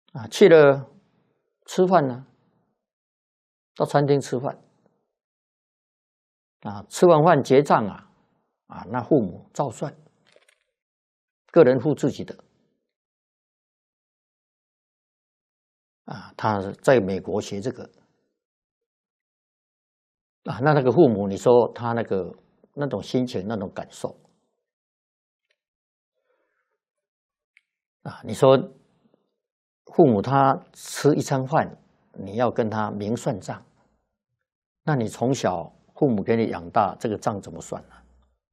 去了吃饭呢，到餐厅吃饭吃完饭结账那父母照算，个人付自己的他在美国学这个那个父母，你说他那种心情那种感受你说父母他吃一餐饭，你要跟他明算账，那你从小父母给你养大，这个账怎么算呢？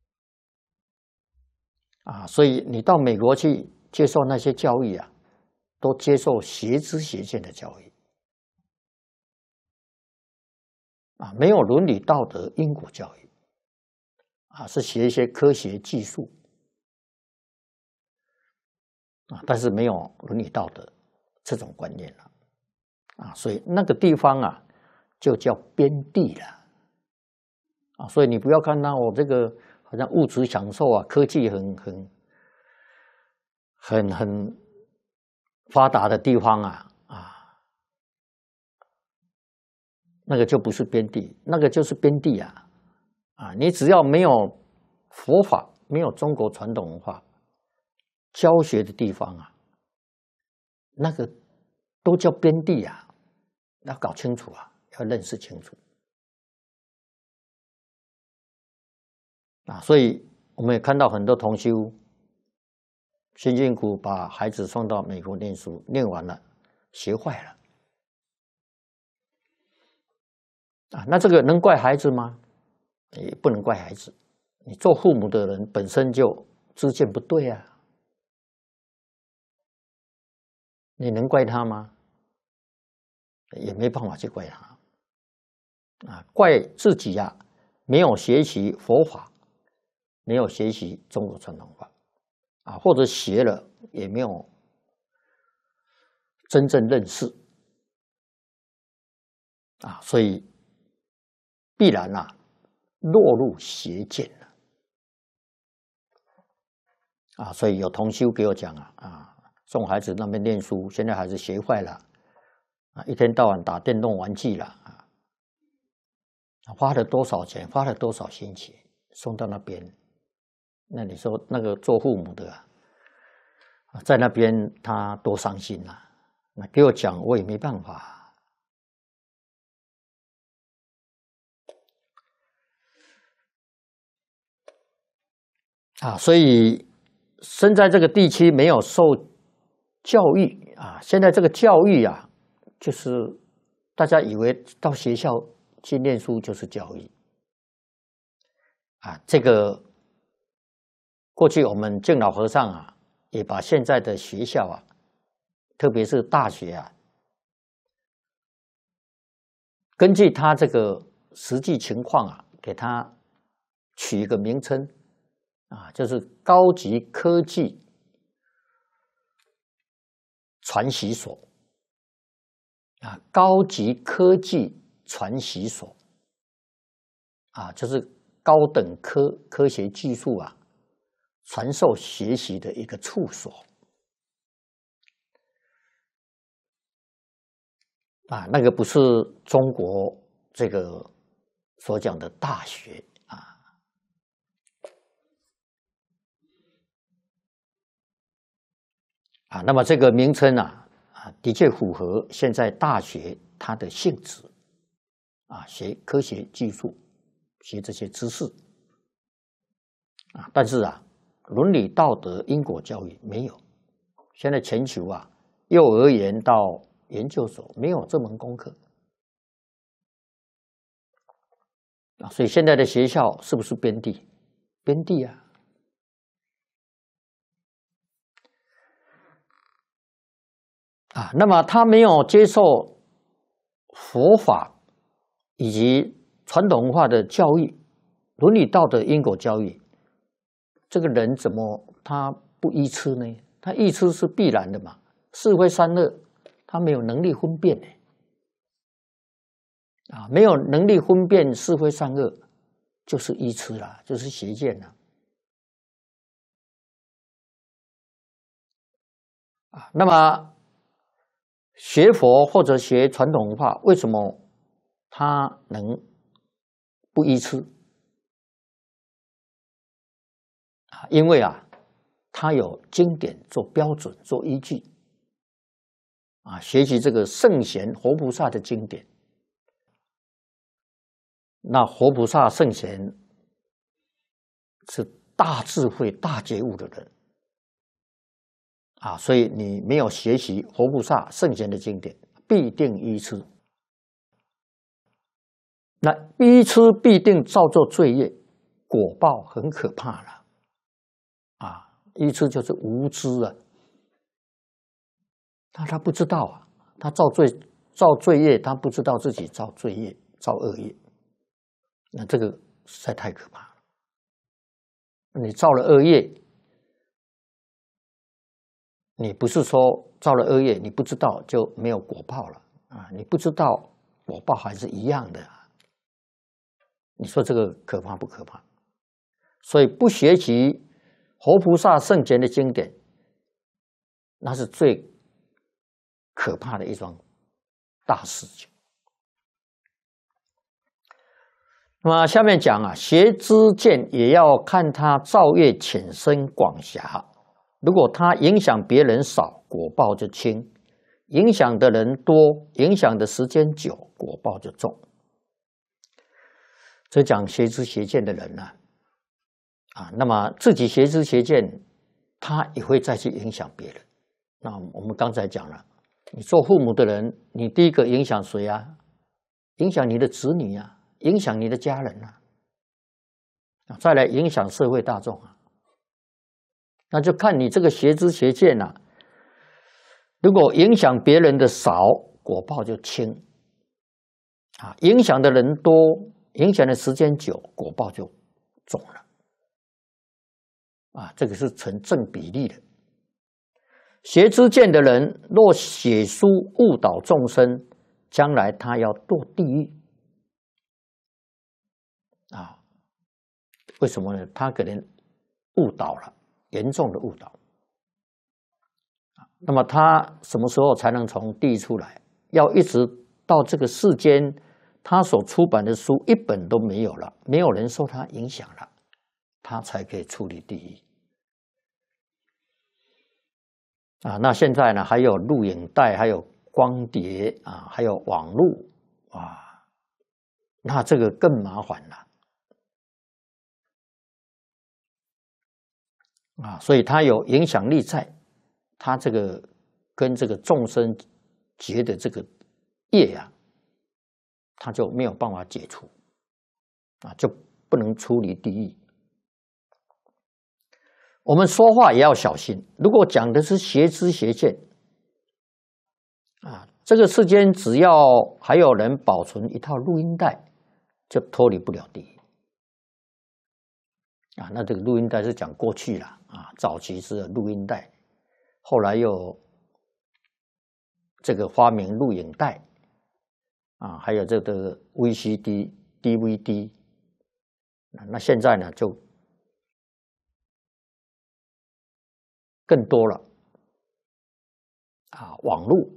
所以你到美国去接受那些教育都接受邪知邪见的教育没有伦理道德因果教育是学一些科学技术但是没有伦理道德这种观念了所以那个地方就叫边地了所以你不要看到这个好像物质享受科技很发达的地方那个就不是边地，那个就是边地你只要没有佛法，没有中国传统文化教学的地方那个都叫边地要搞清楚要认识清楚所以我们也看到很多同修辛辛苦把孩子送到美国念书，念完了学坏了那这个能怪孩子吗？也不能怪孩子，你做父母的人本身就知见不对你能怪他吗？也没办法去怪他怪自己没有学习佛法，没有学习中国传统法或者学了也没有真正认识所以必然落入邪见所以有同修给我讲送孩子那边念书，现在孩子学坏了一天到晚打电动玩具了花了多少钱，花了多少心血送到那边，那你说那个做父母的在那边他多伤心那给我讲我也没办法所以生在这个地区没有受教育现在这个教育就是大家以为到学校去念书就是教育这个过去我们敬老和尚也把现在的学校特别是大学根据他这个实际情况给他取一个名称就是高级科技传习所高级科技传习所就是高等科学技术传授学习的一个处所那个不是中国这个所讲的大学那么这个名称的确符合现在大学它的性质学科学技术，学这些知识但是伦理道德因果教育没有。现在全球幼儿园到研究所没有这门功课所以现在的学校是不是边地？边地那么他没有接受佛法以及传统文化的教育，伦理道德因果教育，这个人怎么他不愚痴呢？他愚痴是必然的嘛，是非善恶他没有能力分辨没有能力分辨是非善恶，就是愚痴了，就是邪见了那么学佛或者学传统文化，为什么他能不依痴？因为他有经典做标准、做依据。学习这个圣贤活菩萨的经典。那活菩萨圣贤是大智慧、大觉悟的人所以你没有学习活菩萨圣贤的经典，必定依痴。那依痴必定造作罪业，果报很可怕了。依痴就是无知他不知道他造罪业，他不知道自己造罪业、造恶业。那这个实在太可怕了。你造了恶业，你不是说造了恶业你不知道就没有果报了你不知道果报还是一样的你说这个可怕不可怕？所以不学习活菩萨圣贤的经典，那是最可怕的一桩大事情。那么下面讲学知见也要看他造业浅深广狭。如果他影响别人少，果报就轻；影响的人多，影响的时间久，果报就重。这讲学知学见的人那么自己学知学见，他也会再去影响别人。那我们刚才讲了，你做父母的人，你第一个影响谁影响你的子女影响你的家人再来影响社会大众那就看你这个学知学见如果影响别人的少，果报就轻影响的人多，影响的时间久，果报就重了这个是成正比例的。学知见的人若写书误导众生，将来他要堕地狱为什么呢？他可能误导了，严重的误导那么他什么时候才能从地狱出来？要一直到这个世间，他所出版的书一本都没有了，没有人受他影响了，他才可以出离地狱那现在呢，还有录影带，还有光碟还有网络那这个更麻烦了所以他有影响力在，他这个跟这个众生结的这个业他就没有办法解除就不能出离地狱。我们说话也要小心，如果讲的是学知学见这个世间只要还有人保存一套录音带，就脱离不了地狱那这个录音带是讲过去了早期是录音带，后来又这个发明录影带还有这个 VCD、DVD 那现在呢就更多了网络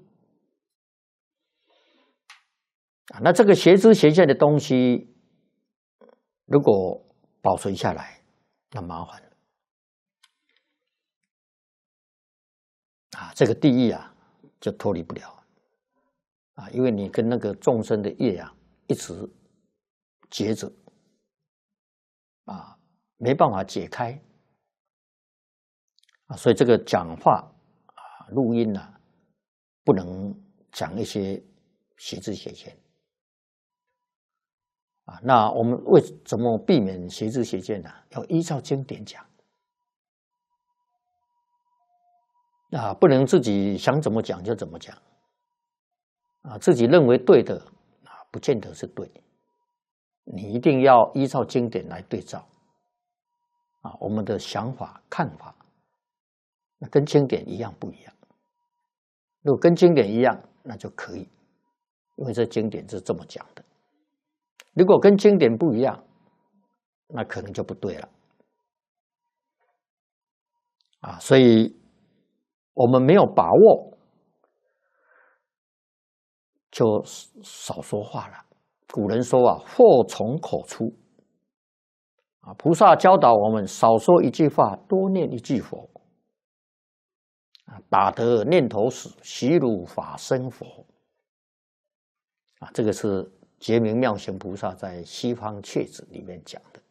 那这个学知学见的东西如果保存下来，那麻烦了这个地狱就脱离不了因为你跟那个众生的业一直结着没办法解开所以这个讲话录音不能讲一些学知学见那我们为怎么避免学知学见呢？要依照经典讲不能自己想怎么讲就怎么讲自己认为对的不见得是对，你一定要依照经典来对照我们的想法看法那跟经典一样不一样？如果跟经典一样，那就可以，因为这经典是这么讲的。如果跟经典不一样，那可能就不对了所以我们没有把握就少说话了。古人说啊，祸从口出啊。菩萨教导我们少说一句话，多念一句佛啊。打得念头死，习如法身佛啊。这个是觉明妙行菩萨在《西方切子》里面讲的。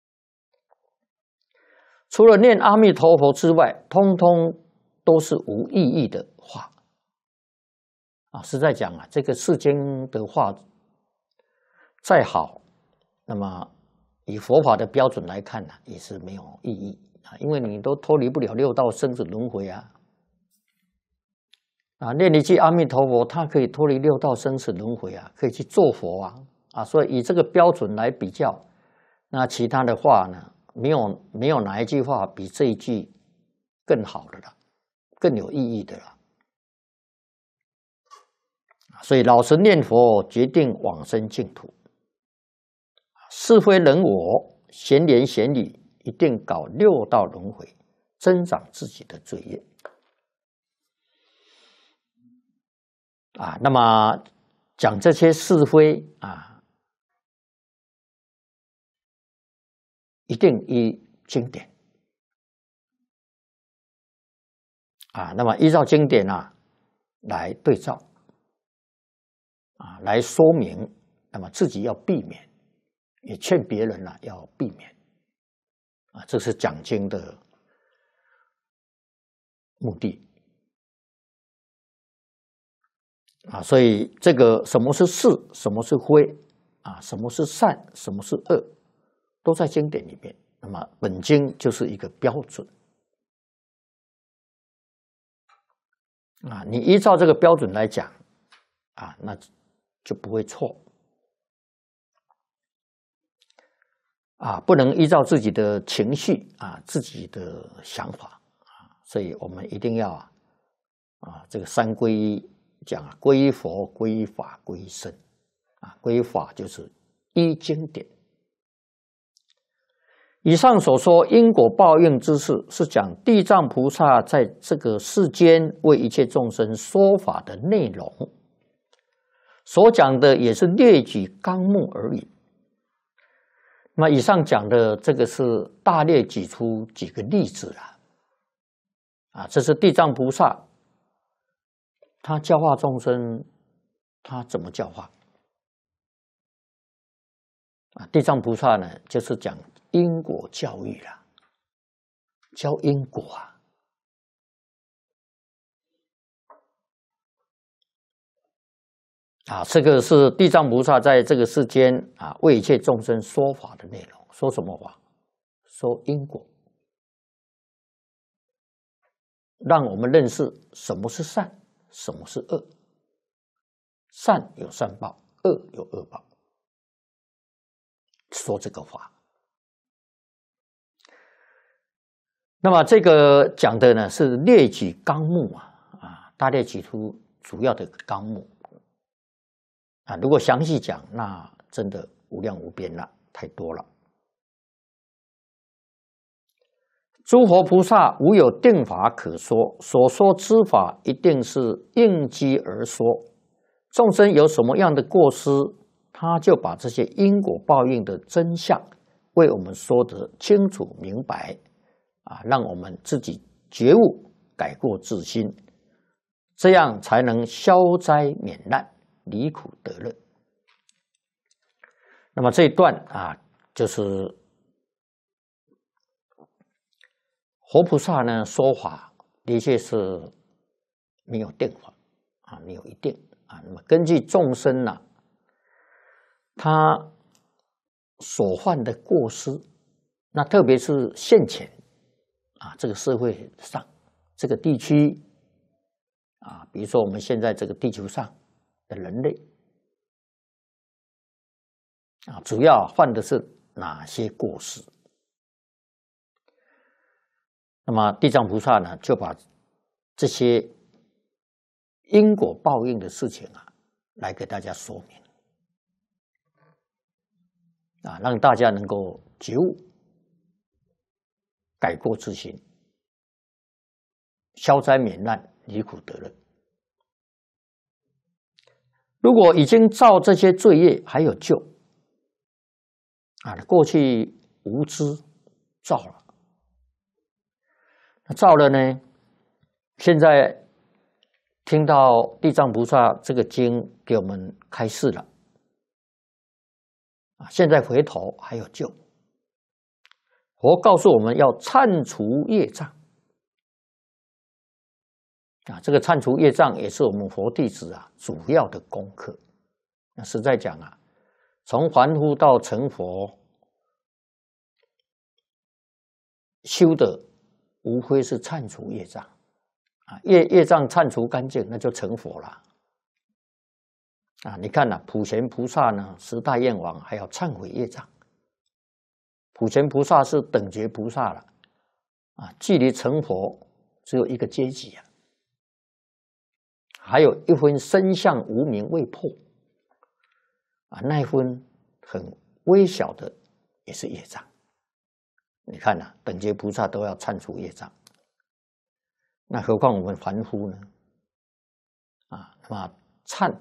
除了念阿弥陀佛之外，通通都是无意义的话啊。实在讲啊，这个世间的话再好，那么以佛法的标准来看呢，也是没有意义啊，因为你都脱离不了六道生死轮回啊。啊，念一句阿弥陀佛，它可以脱离六道生死轮回啊，可以去做佛啊。啊，所以以这个标准来比较，那其他的话呢，没有哪一句话比这一句更好的了，更有意义的了。所以老实念佛，决定往生净土。是非人我，闲言闲语，一定搞六道轮回，增长自己的罪业。啊，那么讲这些是非啊，一定依经典啊，那么依照经典啊来对照啊，来说明，那么自己要避免，也劝别人啊要避免啊，这是讲经的目的啊。所以这个什么是是，什么是非啊，什么是善，什么是恶，都在经典里面。那么本经就是一个标准啊，你依照这个标准来讲啊，那就不会错啊，不能依照自己的情绪啊、自己的想法啊，所以我们一定要这个三皈依讲啊，皈依佛、皈依法、皈依僧啊，皈依法就是依经典。以上所说因果报应之事，是讲地藏菩萨在这个世间为一切众生说法的内容，所讲的也是列举纲目而已。那么以上讲的这个是大略举出几个例子了啊，这是地藏菩萨他教化众生，他怎么教化啊？地藏菩萨呢，就是讲因果教育啦，教因果啊，这个是地藏菩萨在这个世间啊为一切众生说法的内容。说什么法？说因果，让我们认识什么是善，什么是恶。善有善报，恶有恶报。说这个话。那么这个讲的呢是列举纲目大略举出主要的纲目啊。如果详细讲，那真的无量无边了，太多了。诸佛菩萨无有定法可说，所说之法一定是应机而说。众生有什么样的过失，他就把这些因果报应的真相为我们说得清楚明白让我们自己觉悟，改过自新，这样才能消灾免难，离苦得乐。那么这一段就是活菩萨呢说法的确是没有定法没有一定那么根据众生他所犯的过失，那特别是现前这个社会上这个地区比如说我们现在这个地球上的人类主要犯的是哪些过失？那么地藏菩萨呢，就把这些因果报应的事情来给大家说明让大家能够觉悟，改过自新，消灾免难，离苦得乐。 如果已经造这些罪业，还有救啊？过去无知造了，那造了呢？现在听到地藏菩萨这个经给我们开示了啊，现在回头还有救。佛告诉我们要忏除业障啊，这个忏除业障也是我们佛弟子啊主要的功课。那实在讲啊，从凡夫到成佛，修的无非是忏除业障啊，业障忏除干净，那就成佛了啊。你看啊，普贤菩萨呢，十大愿王还要忏悔业障。普贤菩萨是等觉菩萨了啊，距离成佛只有一个阶级啊，还有一分身相无明未破啊，那一分很微小的也是业障。你看啊，等觉菩萨都要忏除业障，那何况我们凡夫呢？啊，那么忏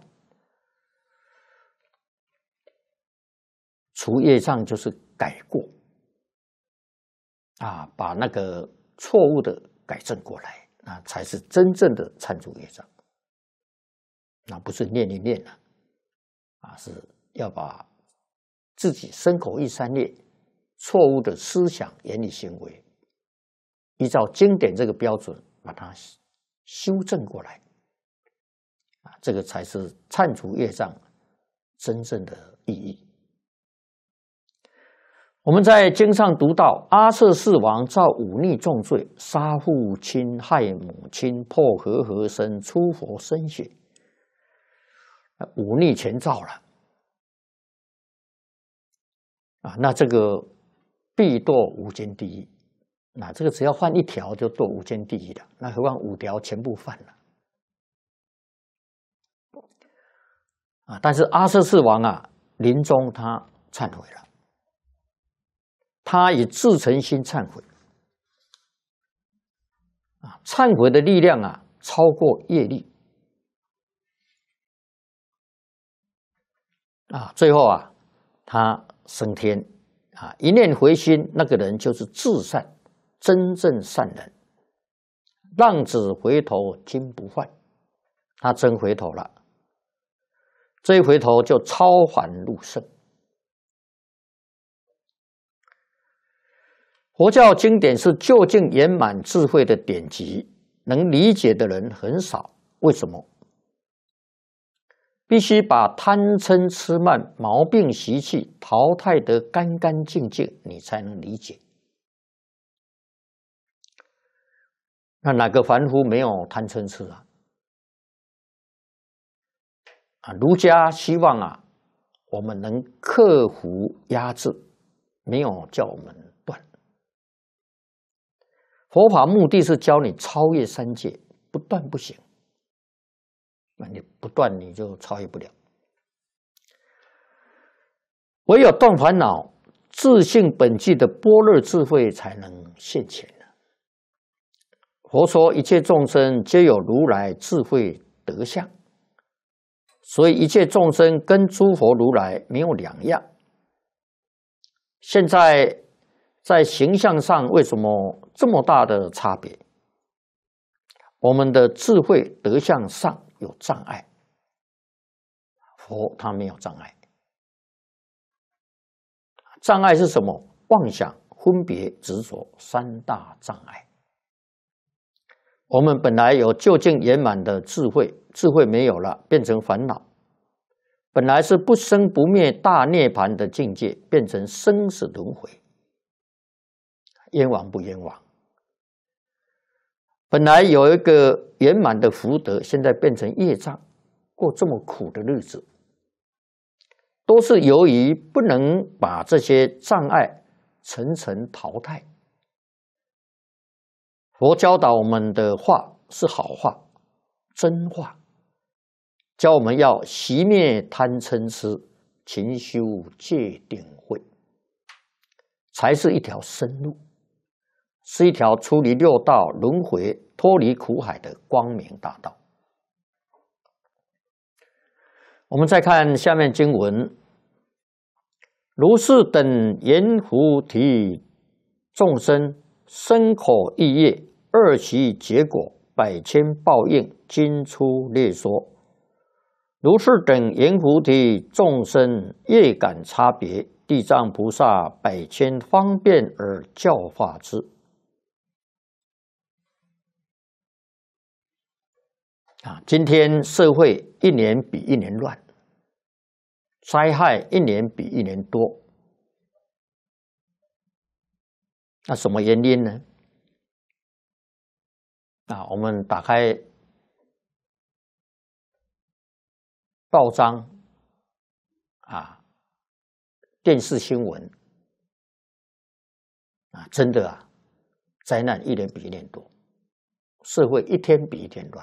除业障就是改过啊，把那个错误的改正过来，那才是真正的忏除业障。那不是念一念了啊，是要把自己身口意三业错误的思想、言语、行为，依照经典这个标准把它修正过来啊，这个才是忏除业障真正的意义。我们在经上读到，阿阇世王造忤逆重罪，杀父亲、害母亲、破和合身、出佛身血，忤逆全造了啊！那这个必堕无间地狱。那这个只要犯一条就堕无间地狱了，那何况5条全部犯了啊！但是阿阇世王啊，临终他忏悔了。他以至诚心忏悔啊，忏悔的力量啊，超过业力啊。最后啊，他升天啊，一念回心，那个人就是至善，真正善人。浪子回头金不换，他真回头了，这一回头就超凡入圣。佛教经典是究竟圆满智慧的典籍，能理解的人很少。为什么？必须把贪嗔痴慢毛病习气淘汰得干干净净，你才能理解。那哪个凡夫没有贪嗔痴啊？儒家希望啊，我们能克服压制，没有叫我们断。佛法目的是教你超越三界，不断不行。那你不断，你就超越不了。唯有断烦恼，自性本具的般若智慧才能现前。佛说一切众生皆有如来智慧德相，所以一切众生跟诸佛如来没有两样。现在在形象上为什么这么大的差别？我们的智慧德相上有障碍，佛他没有障碍。障碍是什么？妄想、分别、执着3大障碍。我们本来有究竟圆满的智慧，智慧没有了，变成烦恼。本来是不生不灭大涅槃的境界，变成生死轮回，冤枉不冤枉？本来有一个圆满的福德，现在变成业障，过这么苦的日子，都是由于不能把这些障碍层层淘汰。佛教导我们的话是好话、真话，教我们要熄灭贪嗔痴，勤修戒定慧，才是一条生路，是一条出离六道轮回、脱离苦海的光明大道。 我们再看下面经文：如是等阎浮提众生，身口意业二习结果，百千报应，今出列说。如是等阎浮提众生业感差别，地藏菩萨百千方便而教化之。今天社会一年比一年乱，灾害一年比一年多。那什么原因呢？我们打开报章电视新闻真的灾难一年比一年多，社会一天比一天乱。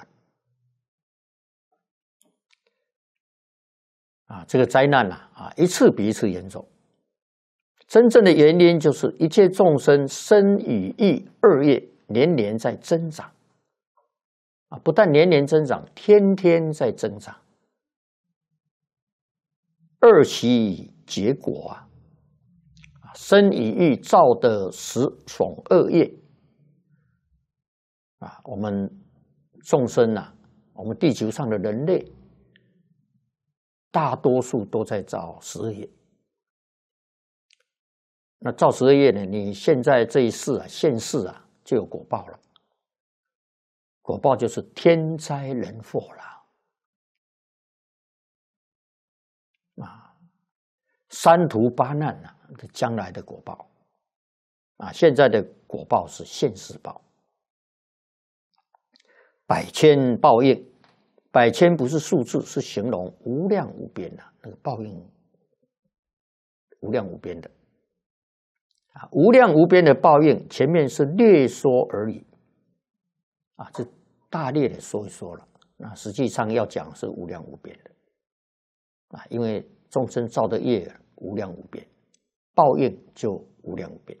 这个灾难一次比一次严重。真正的原因就是一切众生身语意二业年年在增长，不但年年增长，天天在增长。二习结果身语意造的十种恶业我们众生我们地球上的人类大多数都在造十恶业。那造十恶业呢？你现在这一世现世就有果报了。果报就是天灾人祸了三途八难将来的果报现在的果报是现世报。百千报应，百千不是数字，是形容无量无边那个报应无量无边的无量无边的报应，前面是略说而已这大略的说一说了。那实际上要讲是无量无边的因为众生造的业无量无边，报应就无量无边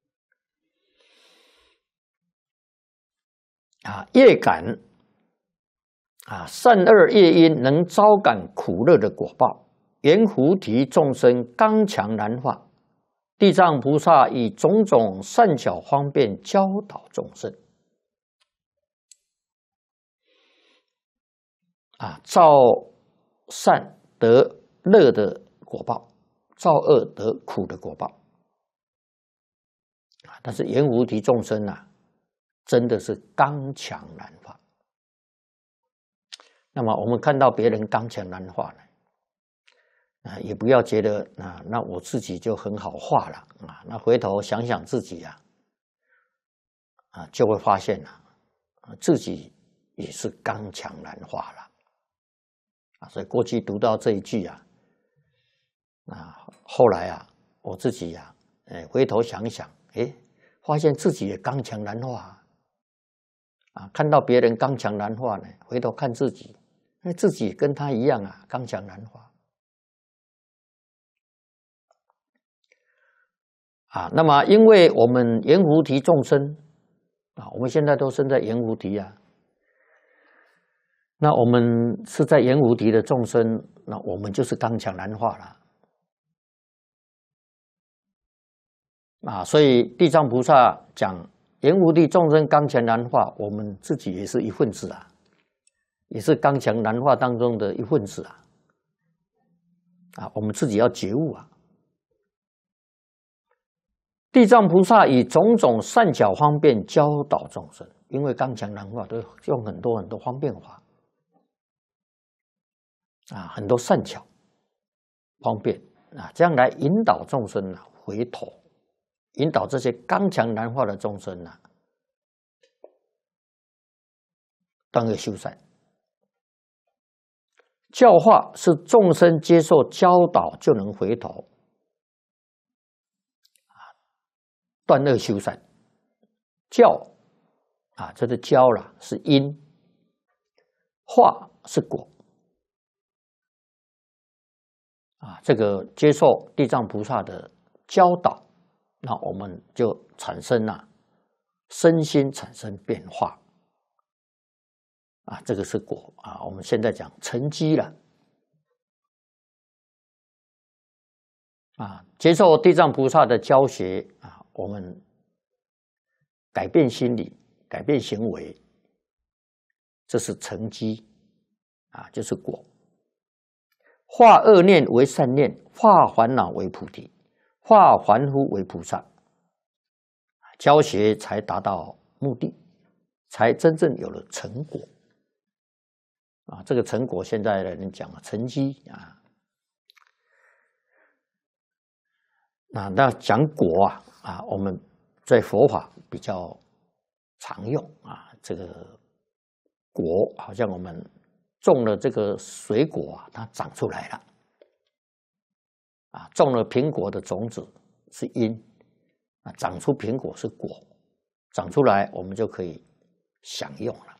业感善恶业因能招感苦乐的果报，阎浮提众生刚强难化，地藏菩萨以种种善巧方便教导众生造善得乐的果报，造恶得苦的果报但是阎浮提众生真的是刚强难化。那么我们看到别人刚强难化也不要觉得那我自己就很好化了那回头想想自己就会发现自己也是刚强难化了所以过去读到这一句后来我自己回头想想发现自己也刚强难化看到别人刚强难化回头看自己，自己跟他一样刚强难化那么因为我们阎浮提众生我们现在都生在阎浮提那我们是在阎浮提的众生，那我们就是刚强难化了所以地藏菩萨讲阎浮提众生刚强难化，我们自己也是一份子也是刚强难化当中的一份子我们自己要觉悟地藏菩萨以种种善巧方便教导众生，因为刚强难化都用很多很多方便法很多善巧方便这样来引导众生回头，引导这些刚强难化的众生当个修善。教化是众生接受教导就能回头断恶修善。教这个教是因，化是果这个接受地藏菩萨的教导，那我们就产生身心产生变化这个是果我们现在讲成机了接受地藏菩萨的教学我们改变心理，改变行为，这是成机就是果。化恶念为善念，化烦恼为菩提，化凡夫为菩萨。教学才达到目的，才真正有了成果这个成果现在的人讲成绩那讲果我们在佛法比较常用这个果好像我们种了这个水果它长出来了种了苹果的种子是因长出苹果是果，长出来我们就可以享用了。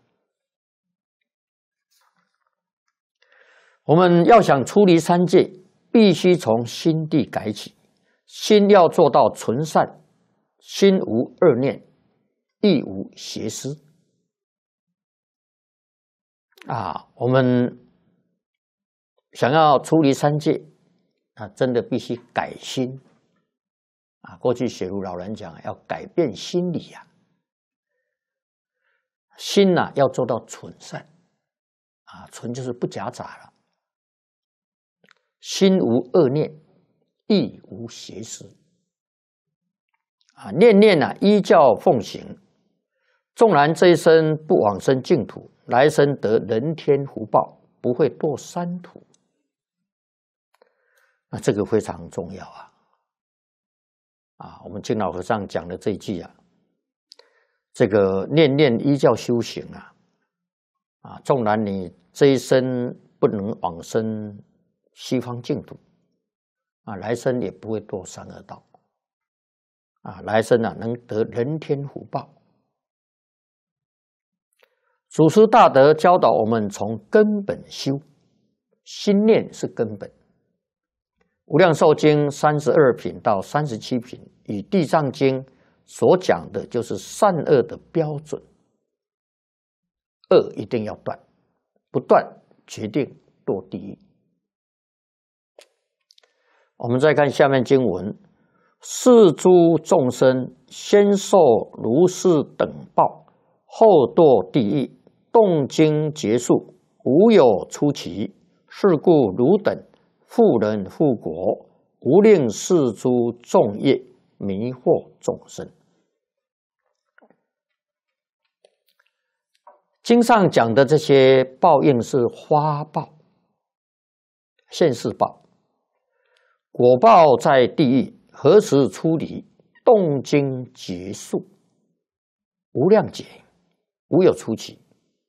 我们要想出离三界，必须从心地改起，心要做到纯善，心无恶念，亦无邪思我们想要出离三界真的必须改心过去雪茹老人讲要改变心理心要做到纯善纯就是不夹杂了，心无恶念，亦无邪思念念依教奉行，纵然这一生不往生净土，来生得人天福报，不会堕三途这个非常重要我们净老和尚讲的这一句这个念念依教修行纵然你这一生不能往生西方净土来生也不会堕三恶道来生能得人天福报。祖师大德教导我们从根本修，心念是根本。无量寿经32品到37品与地藏经所讲的就是善恶的标准，恶一定要断，不断决定堕地狱。我们再看下面经文，是诸众生先受如是等报，后堕地狱，动经结束，无有出期。是故汝等复人复国，无令是诸众业迷惑众生。经上讲的这些报应是花报、现世报，果报在地狱，何时出离？动经结束，无量劫，无有出期。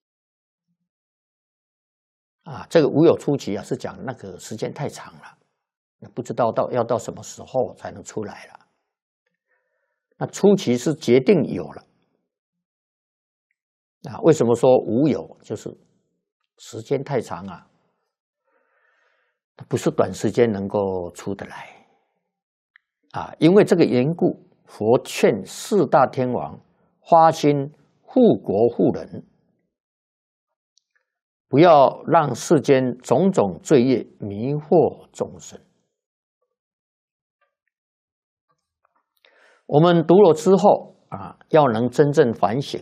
这个无有出期是讲那个时间太长了，不知道要到什么时候才能出来了。那出期是决定有了为什么说无有？就是时间太长不是短时间能够出得来因为这个缘故，佛劝四大天王发心护国护人，不要让世间种种罪业迷惑众生。我们读了之后要能真正反省。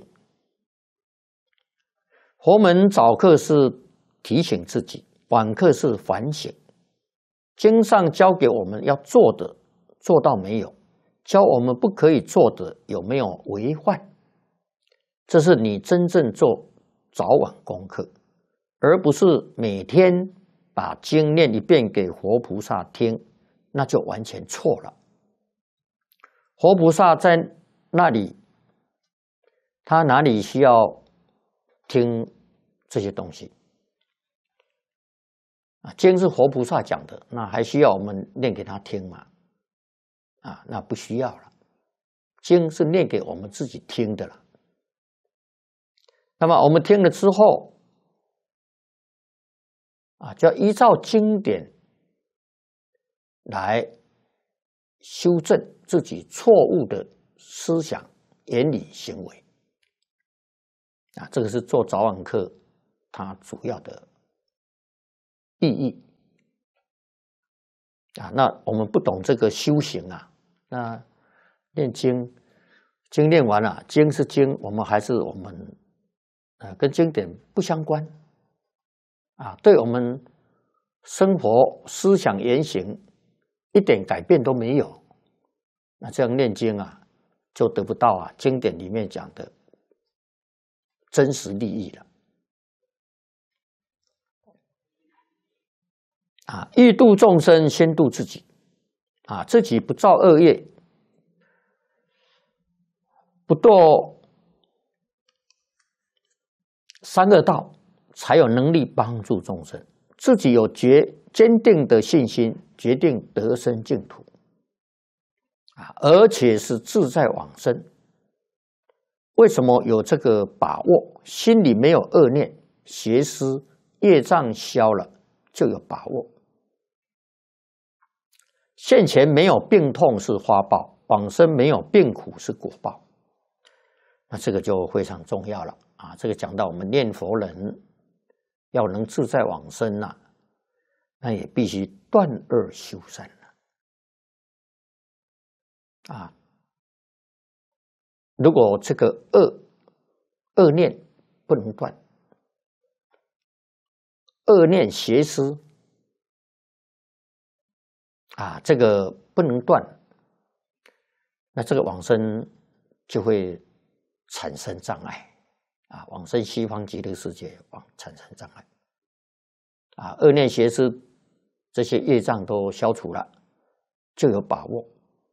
佛门早课是提醒自己，晚课是反省。经上教给我们要做的做到没有，教我们不可以做的有没有违犯，这是你真正做早晚功课，而不是每天把经念一遍给活菩萨听，那就完全错了。活菩萨在那里，他哪里需要听这些东西经是活菩萨讲的，那还需要我们念给他听吗？那不需要了。经是念给我们自己听的了。那么我们听了之后就要依照经典来修正自己错误的思想、言语、行为这个是做早晚课它主要的意义啊。那我们不懂这个修行啊，那念经念完了，经是经，我们还是我们跟经典不相关啊，对我们生活思想言行一点改变都没有。那这样念经啊，就得不到啊经典里面讲的真实利益了。啊，欲度众生，先度自己。啊，自己不造恶业，不堕三恶道，才有能力帮助众生。自己有坚定的信心，决定得生净土。啊，而且是自在往生。为什么有这个把握？心里没有恶念、邪思、业障消了，就有把握。现前没有病痛是花报，往生没有病苦是果报。那这个就非常重要了啊！这个讲到我们念佛人要能自在往生呐，那也必须断恶修善啊！如果这个恶念不能断，恶念邪思啊，这个不能断，那这个往生就会产生障碍啊，往生西方极乐世界产生障碍啊，恶念邪思这些业障都消除了，就有把握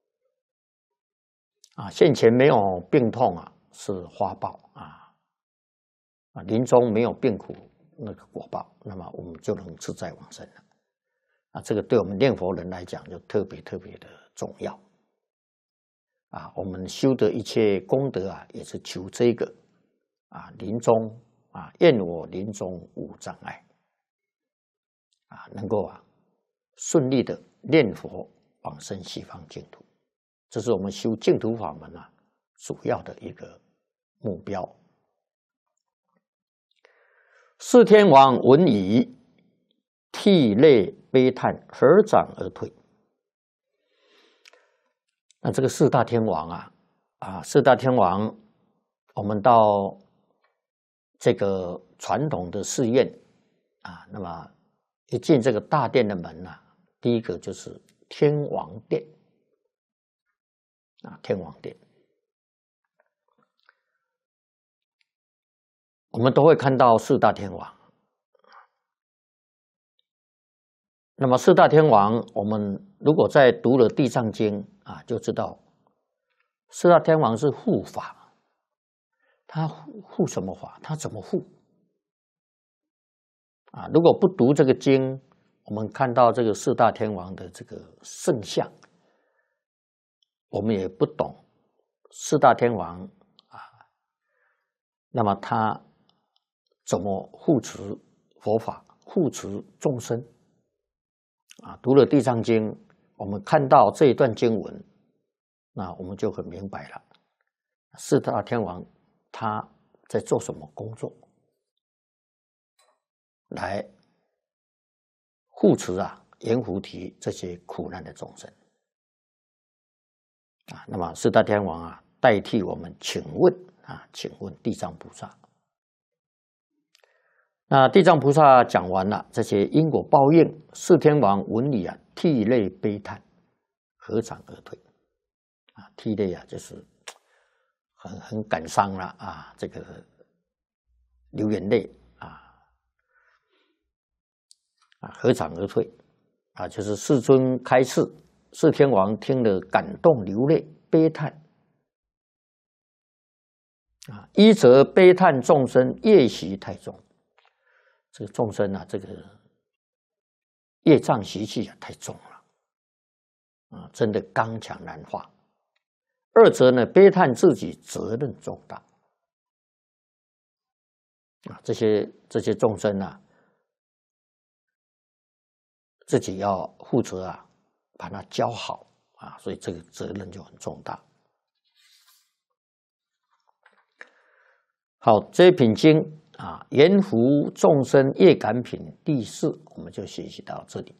啊。现前没有病痛啊，是花报啊，临终没有病苦，那个果报，那么我们就能自在往生了啊。这个对我们念佛人来讲，就特别的重要啊。我们修的一切功德啊，也是求这个啊，临终啊，愿我临终无障碍啊，能够啊顺利的念佛往生西方净土，这是我们修净土法门啊主要的一个目标。四天王闻已，涕泪悲叹，合掌而退。那这个四大天王四大天王，我们到这个传统的寺院啊，那么一进这个大殿的门啊，第一个就是天王殿啊，天王殿，我们都会看到四大天王。那么四大天王，我们如果在读了《地藏经》啊，就知道四大天王是护法。他护什么法？他怎么护啊？如果不读这个经，我们看到这个四大天王的这个圣像，我们也不懂四大天王啊，那么他怎么护持佛法、护持众生啊？读了《地藏经》，我们看到这一段经文，那我们就很明白了，四大天王他在做什么工作，来护持阎浮提这些苦难的众生啊。那么四大天王代替我们请问地藏菩萨。那地藏菩萨讲完了这些因果报应，四天王闻已涕泪悲叹，合掌而退涕泪就是很感伤了这个流眼泪合掌而退就是世尊开示，四天王听了感动流泪悲叹一则悲叹众生业习太重，这个众生这个业障习气太重了真的刚强难化。二则呢，悲叹自己责任重大这些众生自己要负责把它教好所以这个责任就很重大。好，这一品经阎浮众生业感品第4，我们就学习到这里。